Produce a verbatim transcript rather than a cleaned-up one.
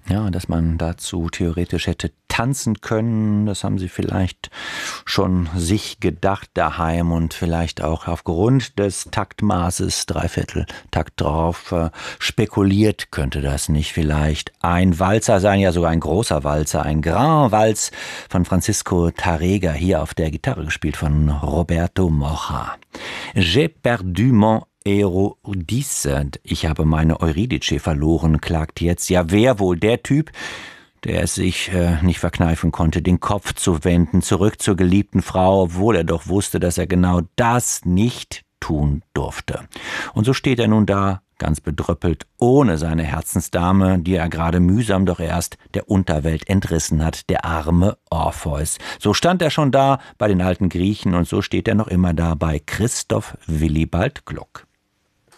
Ja, dass man dazu theoretisch hätte tanzen können, das haben Sie vielleicht schon sich gedacht daheim und vielleicht auch aufgrund des Taktmaßes, Dreivierteltakt drauf äh, spekuliert, könnte das nicht vielleicht ein Walzer sein, ja sogar ein großer Walzer, ein Grand Walz von Francisco Tárrega, hier auf der Gitarre gespielt von Roberto Mocha. J'ai perdu mon Eurydice, ich habe meine Euridice verloren, klagt jetzt. Ja, wer wohl? Der Typ, der es sich äh, nicht verkneifen konnte, den Kopf zu wenden, zurück zur geliebten Frau, obwohl er doch wusste, dass er genau das nicht tun durfte. Und so steht er nun da, ganz bedröppelt, ohne seine Herzensdame, die er gerade mühsam doch erst der Unterwelt entrissen hat, der arme Orpheus. So stand er schon da bei den alten Griechen und so steht er noch immer da bei Christoph Willibald Gluck.